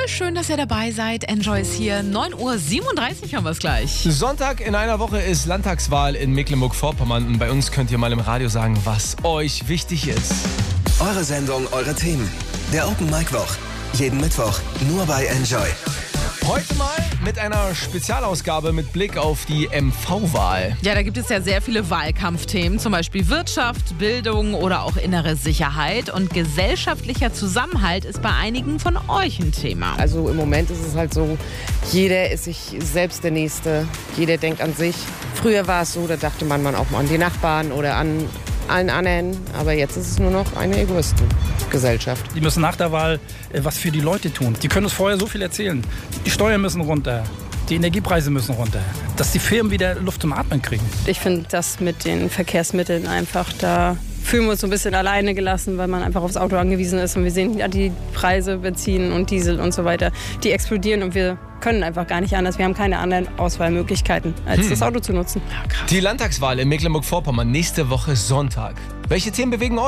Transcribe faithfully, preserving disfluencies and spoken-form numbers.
schön, dass ihr dabei seid. Enjoy ist hier. neun Uhr siebenunddreißig haben wir es gleich. Sonntag in einer Woche ist Landtagswahl in Mecklenburg-Vorpommern. Und bei uns könnt ihr mal im Radio sagen, was euch wichtig ist. Eure Sendung, eure Themen. Der Open Mic Woch. Jeden Mittwoch nur bei Enjoy. Heute mal mit einer Spezialausgabe mit Blick auf die M V-Wahl. Ja, da gibt es ja sehr viele Wahlkampfthemen, zum Beispiel Wirtschaft, Bildung oder auch innere Sicherheit. Und gesellschaftlicher Zusammenhalt ist bei einigen von euch ein Thema. Also im Moment ist es halt so, jeder ist sich selbst der Nächste, jeder denkt an sich. Früher war es so, da dachte man, man auch mal an die Nachbarn oder an allen anderen, aber jetzt ist es nur noch eine Egoistengesellschaft. Die müssen nach der Wahl äh, was für die Leute tun. Die können uns vorher so viel erzählen. Die Steuern müssen runter, die Energiepreise müssen runter, dass die Firmen wieder Luft zum Atmen kriegen. Ich finde das mit den Verkehrsmitteln einfach, da fühlen wir uns so ein bisschen alleine gelassen, weil man einfach aufs Auto angewiesen ist. Und wir sehen ja die Preise, Benzin und Diesel und so weiter, die explodieren und wir können einfach gar nicht anders. Wir haben keine anderen Auswahlmöglichkeiten, als hm. das Auto zu nutzen. Die Landtagswahl in Mecklenburg-Vorpommern nächste Woche Sonntag. Welche Themen bewegen euch?